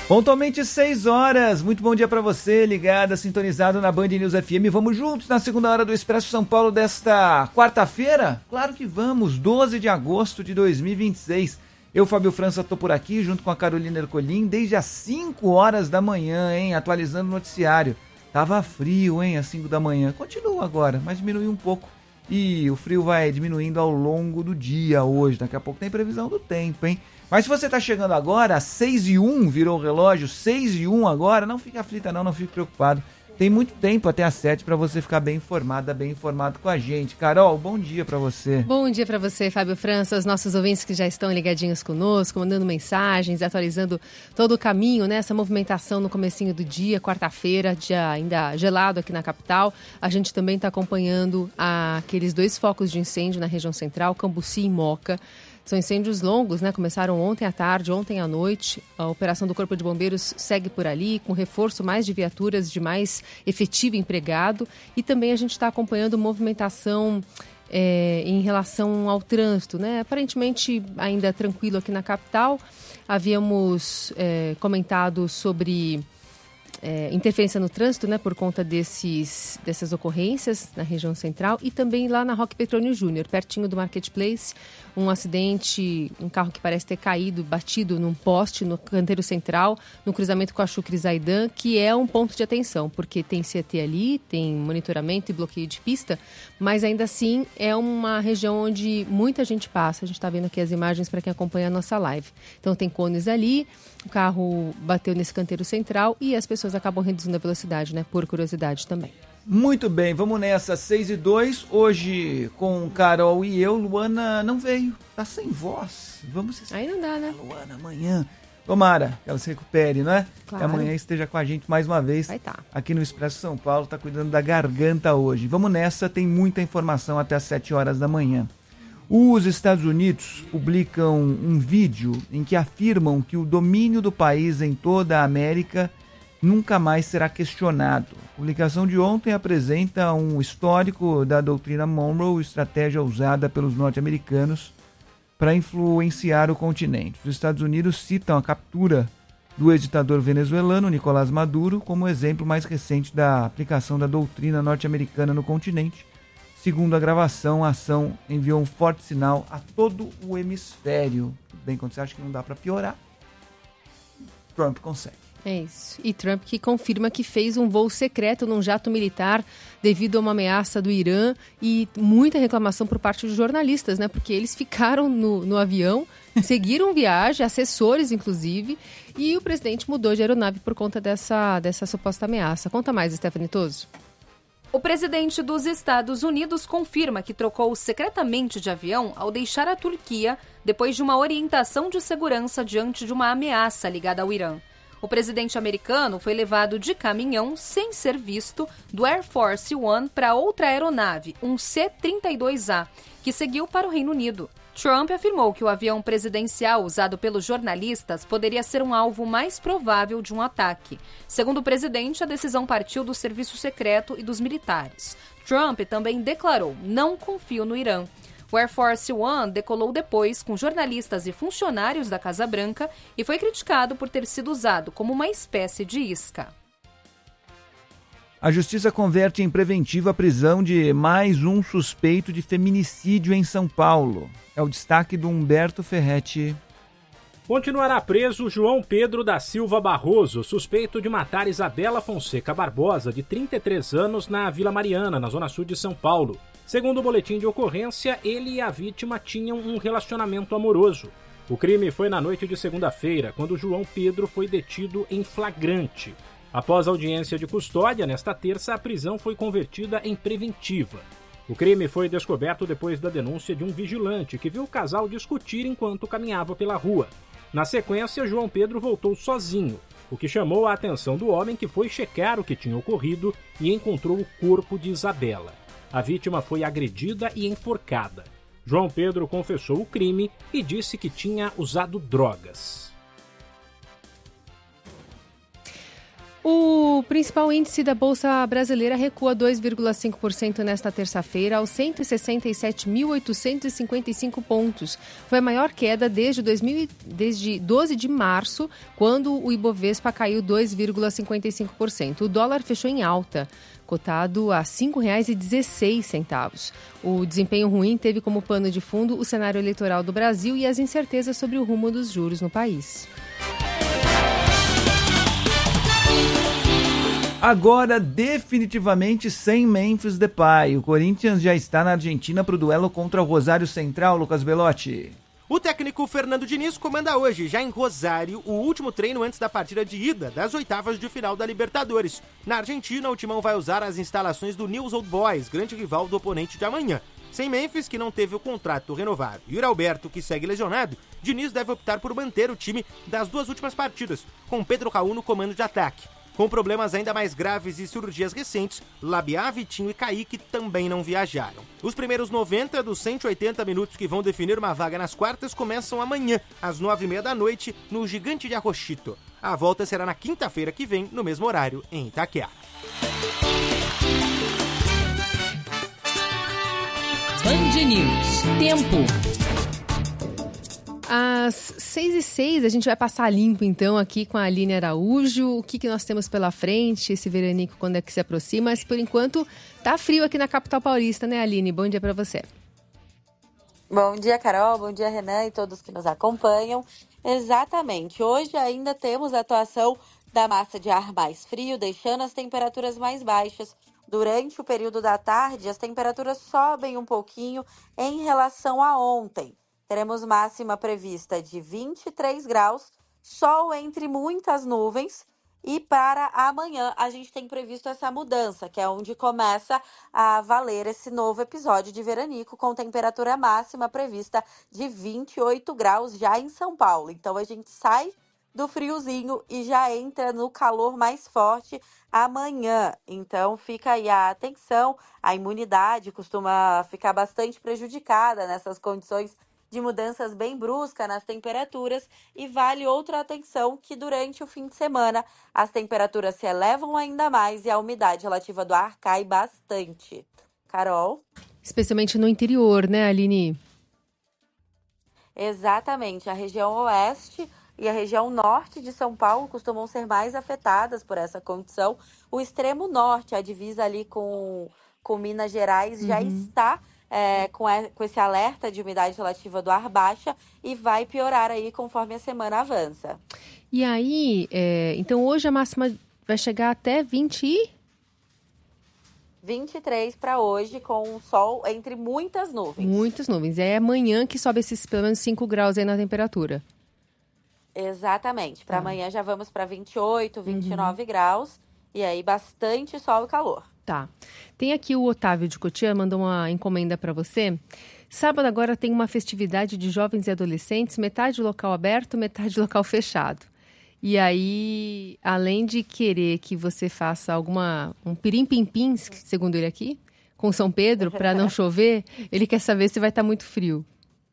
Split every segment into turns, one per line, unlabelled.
Pontualmente 6 horas, muito bom dia para você, ligado, sintonizado na Band News FM. Vamos juntos na segunda hora do Expresso São Paulo desta quarta-feira? Claro que vamos, 12 de agosto de 2026. Eu, Fábio França, tô por aqui junto com a Carolina Ercolim desde as 5 horas da manhã, hein, atualizando o noticiário. Tava frio, hein, às 5 da manhã. Continua agora, mas diminuiu um pouco. E o frio vai diminuindo ao longo do dia hoje. Daqui a pouco tem previsão do tempo, hein? Mas se você está chegando agora, às 6h01, virou o relógio, 6h01 agora, não fique aflita não fique preocupado. Tem muito tempo até às 7 para você ficar bem informada, bem informado com a gente. Carol, bom dia para você.
Bom dia para você, Fábio França, os nossos ouvintes que já estão ligadinhos conosco, mandando mensagens, atualizando todo o caminho, né? Essa movimentação no comecinho do dia, quarta-feira, dia ainda gelado aqui na capital. A gente também está acompanhando aqueles 2 focos de incêndio na região central, Cambuci e Moca. São incêndios longos, né? Começaram ontem à tarde, ontem à noite. A operação do Corpo de Bombeiros segue por ali, com reforço mais de viaturas, de mais efetivo empregado. E também a gente está acompanhando movimentação em relação ao trânsito, né? Aparentemente ainda tranquilo aqui na capital. Havíamos comentado sobre interferência no trânsito, né, por conta dessas ocorrências na região central e também lá na Roque Petrônio Júnior, pertinho do Marketplace, um acidente, um carro que parece ter caído, batido num poste no canteiro central, no cruzamento com a Chucre Zaidan, que é um ponto de atenção, porque tem CT ali, tem monitoramento e bloqueio de pista, mas ainda assim é uma região onde muita gente passa. A gente está vendo aqui as imagens para quem acompanha a nossa live. Então tem cones ali, o carro bateu nesse canteiro central e as pessoas acabam reduzindo a velocidade, né? Por curiosidade também.
Muito bem, vamos nessa, 6h02, hoje com Carol e eu. Luana não veio, tá sem voz. Vamos se...
Aí não dá, né?
Luana, amanhã, tomara que ela se recupere, não é?
Claro.
Que amanhã esteja com a gente mais uma vez.
Vai tá.
Aqui no Expresso São Paulo, tá cuidando da garganta hoje. Vamos nessa, tem muita informação até às 7 horas da manhã. Os Estados Unidos publicam um vídeo em que afirmam que o domínio do país em toda a América nunca mais será questionado. A publicação de ontem apresenta um histórico da doutrina Monroe, estratégia usada pelos norte-americanos para influenciar o continente. Os Estados Unidos citam a captura do ex-ditador venezuelano Nicolás Maduro como exemplo mais recente da aplicação da doutrina norte-americana no continente. Segundo a gravação, a ação enviou um forte sinal a todo o hemisfério. Tudo bem, quando você acha que não dá para piorar, Trump consegue.
É isso. E Trump que confirma que fez um voo secreto num jato militar devido a uma ameaça do Irã e muita reclamação por parte de jornalistas, né? Porque eles ficaram no avião, seguiram viagem, assessores inclusive, e o presidente mudou de aeronave por conta dessa suposta ameaça. Conta mais, Stephanie Toso.
O presidente dos Estados Unidos confirma que trocou secretamente de avião ao deixar a Turquia depois de uma orientação de segurança diante de uma ameaça ligada ao Irã. O presidente americano foi levado de caminhão, sem ser visto, do Air Force One para outra aeronave, um C-32A, que seguiu para o Reino Unido. Trump afirmou que o avião presidencial usado pelos jornalistas poderia ser um alvo mais provável de um ataque. Segundo o presidente, a decisão partiu do serviço secreto e dos militares. Trump também declarou: "Não confio no Irã". O Air Force One decolou depois com jornalistas e funcionários da Casa Branca e foi criticado por ter sido usado como uma espécie de isca.
A Justiça converte em preventiva a prisão de mais um suspeito de feminicídio em São Paulo. É o destaque do Humberto Ferretti.
Continuará preso João Pedro da Silva Barroso, suspeito de matar Isabela Fonseca Barbosa, de 33 anos, na Vila Mariana, na zona sul de São Paulo. Segundo o boletim de ocorrência, ele e a vítima tinham um relacionamento amoroso. O crime foi na noite de segunda-feira, quando João Pedro foi detido em flagrante. Após a audiência de custódia, nesta terça, a prisão foi convertida em preventiva. O crime foi descoberto depois da denúncia de um vigilante que viu o casal discutir enquanto caminhava pela rua. Na sequência, João Pedro voltou sozinho, o que chamou a atenção do homem, que foi checar o que tinha ocorrido e encontrou o corpo de Isabela. A vítima foi agredida e enforcada. João Pedro confessou o crime e disse que tinha usado drogas.
O principal índice da Bolsa Brasileira recua 2,5% nesta terça-feira aos 167.855 pontos. Foi a maior queda desde 12 de março, quando o Ibovespa caiu 2,55%. O dólar fechou em alta, cotado a R$ 5,16. O desempenho ruim teve como pano de fundo o cenário eleitoral do Brasil e as incertezas sobre o rumo dos juros no país.
Agora, definitivamente sem Memphis Depay. O Corinthians já está na Argentina para o duelo contra o Rosário Central, Lucas Belotti.
O técnico Fernando Diniz comanda hoje, já em Rosário, o último treino antes da partida de ida das oitavas de final da Libertadores. Na Argentina, o Timão vai usar as instalações do Newell's Old Boys, grande rival do oponente de amanhã. Sem Memphis, que não teve o contrato renovado, e o Alberto, que segue lesionado, Diniz deve optar por manter o time das duas últimas partidas, com Pedro Raul no comando de ataque. Com problemas ainda mais graves e cirurgias recentes, Labiá, Vitinho e Kaique também não viajaram. Os primeiros 90 dos 180 minutos que vão definir uma vaga nas quartas começam amanhã, às 9h30 da noite, no Gigante de Arrochito. A volta será na quinta-feira que vem, no mesmo horário, em Itaquera.
Band News. Tempo.
Às 6h06, a gente vai passar limpo, então, aqui com a Aline Araújo. O que nós temos pela frente, esse veranico, quando é que se aproxima? Mas, por enquanto, tá frio aqui na capital paulista, né, Aline? Bom dia para você.
Bom dia, Carol. Bom dia, Renan e todos que nos acompanham. Exatamente. Hoje ainda temos a atuação da massa de ar mais frio, deixando as temperaturas mais baixas. Durante o período da tarde, as temperaturas sobem um pouquinho em relação a ontem. Teremos máxima prevista de 23 graus, sol entre muitas nuvens. E para amanhã a gente tem previsto essa mudança, que é onde começa a valer esse novo episódio de veranico, com temperatura máxima prevista de 28 graus já em São Paulo. Então a gente sai do friozinho e já entra no calor mais forte amanhã. Então fica aí a atenção, a imunidade costuma ficar bastante prejudicada nessas condições de mudanças bem bruscas nas temperaturas, e vale outra atenção que durante o fim de semana as temperaturas se elevam ainda mais e a umidade relativa do ar cai bastante. Carol?
Especialmente no interior, né, Aline?
Exatamente. A região oeste e a região norte de São Paulo costumam ser mais afetadas por essa condição. O extremo norte, a divisa ali com Minas Gerais, já está com esse alerta de umidade relativa do ar baixa e vai piorar aí conforme a semana avança.
E aí, então hoje a máxima vai chegar até
23 para hoje, com o sol entre muitas nuvens.
Muitas nuvens. É amanhã que sobe esses pelo menos 5 graus aí na temperatura.
Exatamente. Para amanhã já vamos para 28, 29 graus. E aí bastante sol e calor.
Tá. Tem aqui o Otávio de Cotia, mandou uma encomenda para você. Sábado agora tem uma festividade de jovens e adolescentes, metade local aberto, metade local fechado. E aí, além de querer que você faça um pirim-pim-pim, segundo ele aqui, com São Pedro, para não chover, ele quer saber se vai estar muito frio.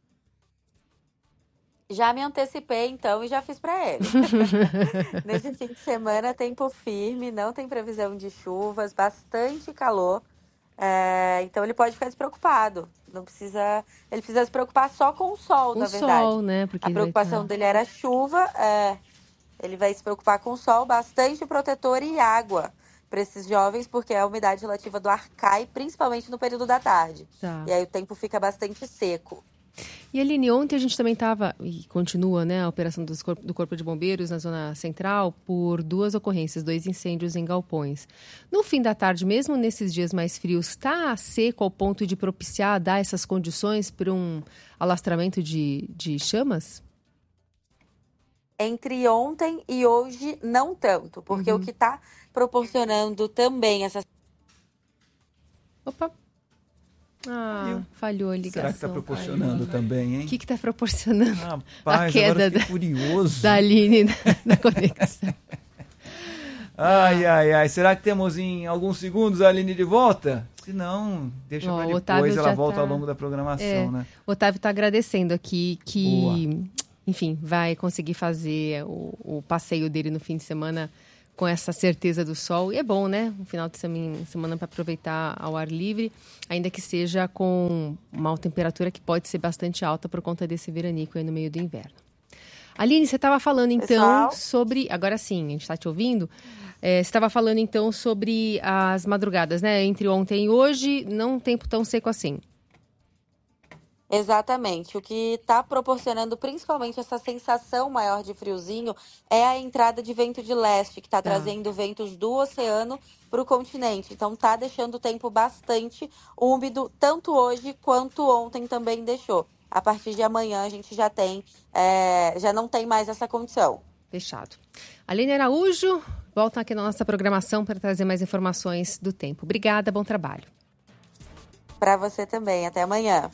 Já me antecipei, então, e já fiz para ele. Nesse fim de semana, tempo firme, não tem previsão de chuvas, bastante calor. Então, ele pode ficar despreocupado. Não precisa... Ele precisa se preocupar só com o sol, na verdade.
Com o sol, né? Porque
a preocupação dele era chuva. Ele vai se preocupar com o sol, bastante protetor e água para esses jovens, porque a umidade relativa do ar cai, principalmente no período da tarde.
Tá.
E aí o tempo fica bastante seco.
E Aline, ontem a gente também estava, e continua, né, a operação do Corpo de Bombeiros na Zona Central por 2 ocorrências, 2 incêndios em galpões. No fim da tarde, mesmo nesses dias mais frios, está seco ao ponto de propiciar, dar essas condições para um alastramento de chamas?
Entre ontem e hoje, não tanto, porque o que está proporcionando também essa...
Opa! Falhou a ligação.
Será que está proporcionando também, hein?
O que está proporcionando?
Rapaz,
a queda
agora curioso.
da Aline na conexão.
Ai. Será que temos em alguns segundos a Aline de volta? Se não, deixa para depois, ela volta ao longo da programação, né?
O Otávio está agradecendo aqui que, enfim, vai conseguir fazer o passeio dele no fim de semana com essa certeza do sol. E é bom, né? Um final de semana para aproveitar ao ar livre, ainda que seja com uma temperatura que pode ser bastante alta por conta desse veranico aí no meio do inverno. Aline, você estava falando então sobre... Agora sim, a gente está te ouvindo. Você estava falando então sobre as madrugadas, né? Entre ontem e hoje, não um tempo tão seco assim.
Exatamente. O que está proporcionando principalmente essa sensação maior de friozinho é a entrada de vento de leste, que está trazendo ventos do oceano para o continente. Então está deixando o tempo bastante úmido, tanto hoje quanto ontem também deixou. A partir de amanhã a gente já não tem mais essa condição.
Fechado. Aline Araújo, volta aqui na nossa programação para trazer mais informações do tempo. Obrigada, bom trabalho.
Para você também, até amanhã.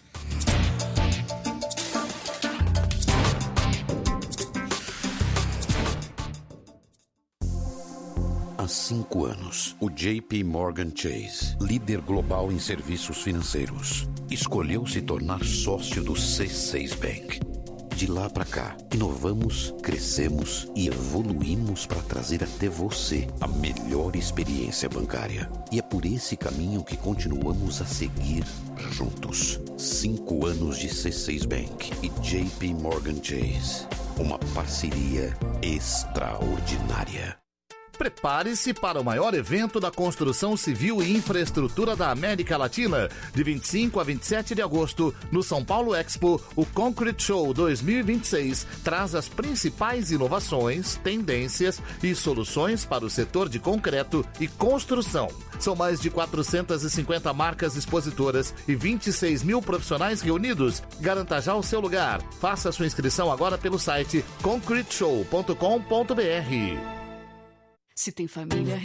Há 5 anos, o JP Morgan Chase, líder global em serviços financeiros, escolheu se tornar sócio do C6 Bank. De lá para cá, inovamos, crescemos e evoluímos para trazer até você a melhor experiência bancária. E é por esse caminho que continuamos a seguir juntos. 5 anos de C6 Bank e JP Morgan Chase. Uma parceria extraordinária.
Prepare-se para o maior evento da construção civil e infraestrutura da América Latina. De 25 a 27 de agosto, no São Paulo Expo, o Concrete Show 2026 traz as principais inovações, tendências e soluções para o setor de concreto e construção. São mais de 450 marcas expositoras e 26 mil profissionais reunidos. Garanta já o seu lugar. Faça sua inscrição agora pelo site concreteshow.com.br.
Se tem família